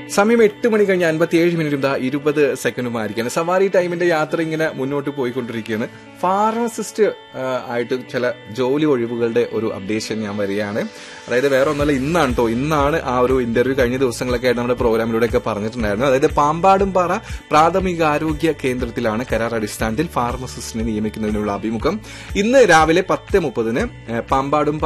സമയം 8 മണി കഴിഞ്ഞ് 57 20 സെക്കൻഡുമായിരിക്കാണ്. സവാരി ടൈമിന്റെ യാത്ര ഇങ്ങനെ മുന്നോട്ട് പോയിക്കൊണ്ടിരിക്കുകയാണ്. ഫാർമസിസ്റ്റ് ആയിട്ട് ചില ജോലി ഒഴിവുകളുടെ ഒരു അപ്ഡേഷൻ ഞാൻ വരികയാണ്. അതായത് വേറെ ഒന്നുമല്ല, ഇന്നാണ് ആ ഒരു ഇന്റർവ്യൂ കഴിഞ്ഞ ദിവസങ്ങളൊക്കെ ആയിട്ട് നമ്മുടെ പ്രോഗ്രാമിലൂടെയൊക്കെ പറഞ്ഞിട്ടുണ്ടായിരുന്നു. അതായത് പാമ്പാടുംപാറ പ്രാഥമികാരോഗ്യ കേന്ദ്രത്തിലാണ് കരാർ അടിസ്ഥാനത്തിൽ ഫാർമസിസ്റ്റിനെ നിയമിക്കുന്നതിനുള്ള അഭിമുഖം. ഇന്ന് രാവിലെ 10:30 പാമ്പാടുംപാറ